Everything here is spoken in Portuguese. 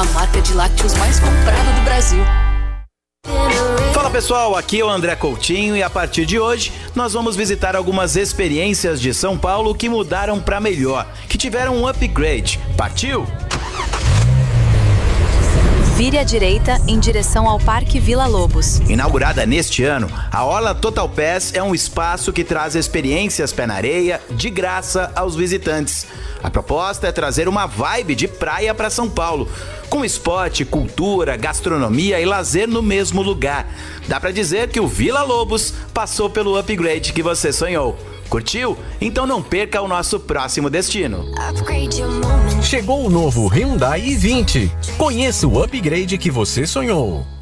marca de lácteos mais comprada do Brasil. Fala pessoal, aqui é o André Coutinho e a partir de hoje nós vamos visitar algumas experiências de São Paulo que mudaram para melhor, que tiveram um upgrade. Partiu? Vire à direita em direção ao Parque Vila Lobos. Inaugurada neste ano, a Orla Total Pass é um espaço que traz experiências pé na areia de graça aos visitantes. A proposta é trazer uma vibe de praia para São Paulo, com esporte, cultura, gastronomia e lazer no mesmo lugar. Dá para dizer que o Vila Lobos passou pelo upgrade que você sonhou. Curtiu? Então não perca o nosso próximo destino. Chegou o novo Hyundai i20. Conheça o upgrade que você sonhou.